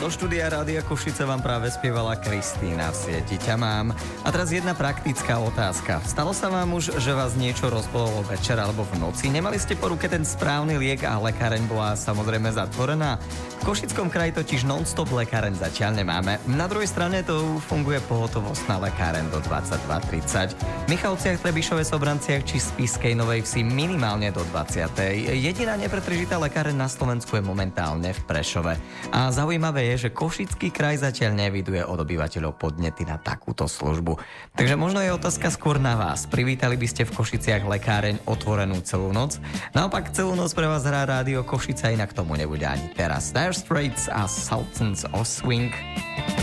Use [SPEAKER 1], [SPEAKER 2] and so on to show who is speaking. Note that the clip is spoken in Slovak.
[SPEAKER 1] Zo štúdia Rádia Košice vám práve spievala Kristína v sieti ťa mám. A teraz jedna praktická otázka. Stalo sa vám už, že vás niečo rozbolelo večer alebo v noci? Nemali ste po ruke ten správny liek a lekáreň bola samozrejme zatvorená? V Košickom kraji totiž non-stop lekáreň zatiaľ nemáme. Na druhej strane to funguje pohotovostná lekáreň do 22:30. V Michalciach, Trebišove, Sobranciach či Spišskej Novej Vsi minimálne do 20. Jediná nepretržitá lekáreň na Slovensku je momentálne v Prešove. A zaujímavé je, že Košický kraj zatiaľ neviduje od obyvateľov podnety na takúto službu. Takže možno je otázka skôr na vás. Privítali by ste v Košiciach lekáreň otvorenú celú noc? Naopak celú noc pre vás hrá Rádio Košice, inak tomu nebude ani teraz. Dire Straits a Sultans of Swing.